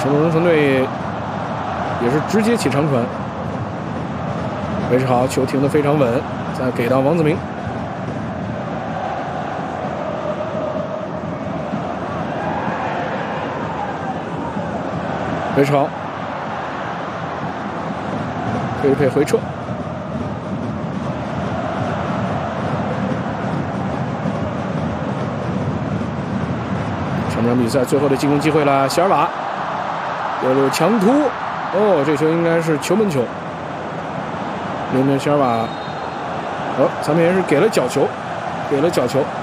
成都人团队也是直接起长传，维持好，球停得非常稳，再给到王子明。维持好，配一配回撤。上场比赛最后的进攻机会了，席尔瓦有强突，哦，这球应该是球门球。里面席尔瓦，哦，咱们也是给了角球，给了角球。